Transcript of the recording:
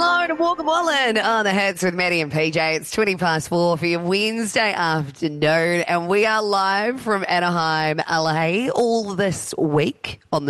Hello to Walker Wallen on the Hits with Maddie and PJ. It's 4:20 for your Wednesday afternoon, and we are live from Anaheim, LA, all this week on the